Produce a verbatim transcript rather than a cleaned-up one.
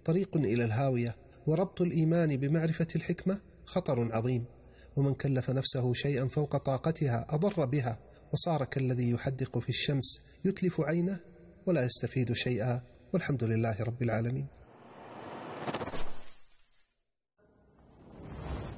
طريق إلى الهاوية، وربط الإيمان بمعرفة الحكمة خطر عظيم، ومن كلف نفسه شيئا فوق طاقتها أضر بها، وصار كالذي يحدق في الشمس يتلف عينه ولا يستفيد شيئا، والحمد لله رب العالمين.